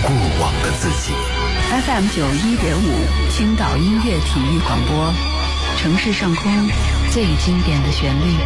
过往的自己。 FM 91.5青岛音乐体育广播，城市上空最经典的旋律。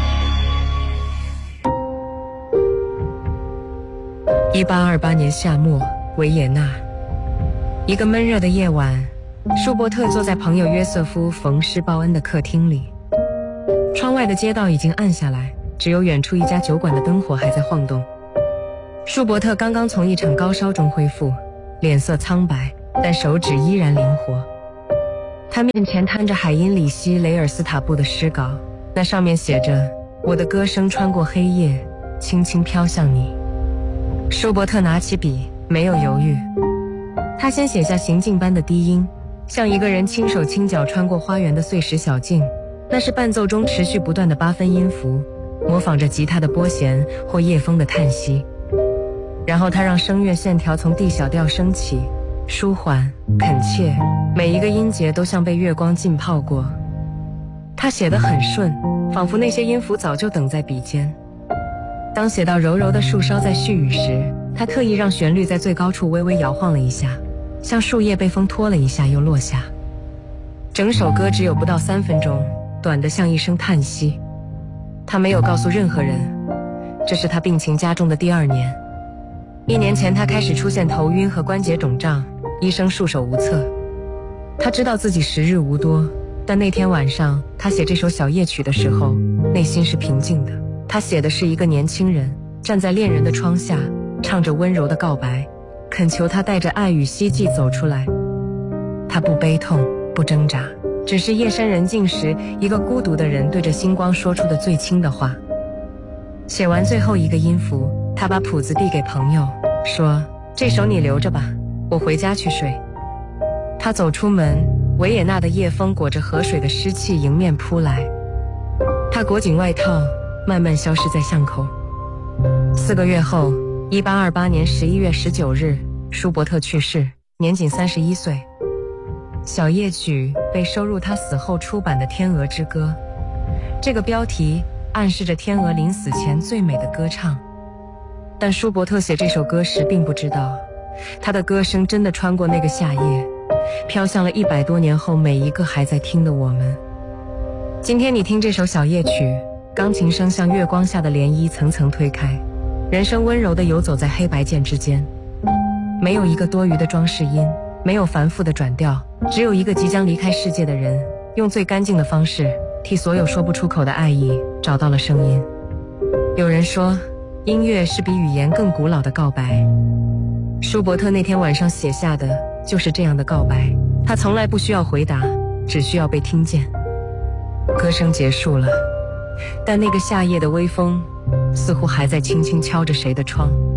1828年夏末，维也纳，一个闷热的夜晚，舒伯特坐在朋友约瑟夫·冯·施鲍恩的客厅里。窗外的街道已经暗下来，只有远处一家酒馆的灯火还在晃动。舒伯特刚刚从一场高烧中恢复，脸色苍白，但手指依然灵活。他面前摊着海因里希·雷尔斯塔布的诗稿，那上面写着：我的歌声穿过黑夜，轻轻飘向你。舒伯特拿起笔，没有犹豫，他先写下行进般的低音，像一个人轻手轻脚穿过花园的碎石小径，那是伴奏中持续不断的8分音符，模仿着吉他的拨弦或夜风的叹息。然后他让声乐线条从 D 小调升起，舒缓恳切，每一个音节都像被月光浸泡过。他写得很顺，仿佛那些音符早就等在笔尖。当写到柔柔的树梢在絮语时，他特意让旋律在最高处微微摇晃了一下，像树叶被风拖了一下又落下。整首歌只有不到3分钟，短得像一声叹息。他没有告诉任何人，这是他病情加重的第2年。1年前他开始出现头晕和关节肿胀，医生束手无策。他知道自己时日无多，但那天晚上他写这首小夜曲的时候，内心是平静的。他写的是一个年轻人站在恋人的窗下，唱着温柔的告白，恳求他带着爱与希冀走出来。他不悲痛，不挣扎，只是夜深人静时，一个孤独的人对着星光说出的最轻的话。写完最后一个音符，他把谱子递给朋友，说：这首你留着吧，我回家去睡。他走出门，维也纳的夜风裹着河水的湿气迎面扑来。他裹紧外套，慢慢消失在巷口。4个月后，1828年11月19日，舒伯特去世，年仅31岁。小夜曲被收入他死后出版的《天鹅之歌》，这个标题暗示着天鹅临死前最美的歌唱。但舒伯特写这首歌时并不知道，他的歌声真的穿过那个夏夜，飘向了100多年后每一个还在听的我们。今天你听这首小夜曲，钢琴声像月光下的涟漪层层推开，人声温柔地游走在黑白键之间，没有一个多余的装饰音，没有繁复的转调，只有一个即将离开世界的人，用最干净的方式替所有说不出口的爱意找到了声音。有人说，音乐是比语言更古老的告白。舒伯特那天晚上写下的就是这样的告白，他从来不需要回答，只需要被听见。歌声结束了，但那个夏夜的微风似乎还在轻轻敲着谁的窗。